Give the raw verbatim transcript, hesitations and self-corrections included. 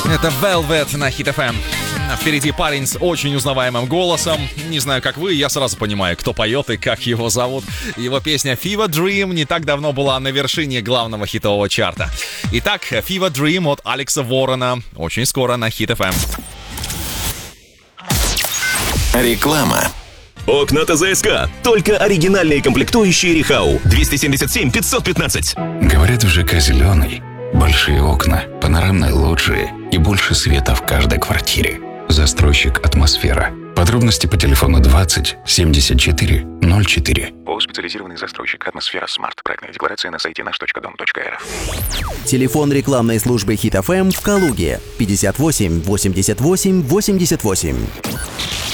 Это Velvet на Hit эф эм. Впереди парень с очень узнаваемым голосом. Не знаю, как вы, я сразу понимаю, кто поет и как его зовут. Его песня Fever Dream не так давно была на вершине главного хитового чарта. Итак, Fever Dream от Алекса Ворона. Очень скоро на Hit эф эм. Реклама. Окна ТЗСК. Только оригинальные комплектующие Рихау. двести семьдесят семь пятьсот пятнадцать. Говорят, в ЖК «Зеленый» большие окна, панорамные лоджии и больше света в каждой квартире. Застройщик «Атмосфера». Подробности по телефону двадцать семьдесят четыре ноль четыре. ООО «Специализированный застройщик «Атмосфера Смарт». Проектная декларация на сайте наш точка дом точка эр эф. Телефон рекламной службы Hit эф эм в Калуге пятьдесят восемь восемьдесят восемь восемьдесят восемь.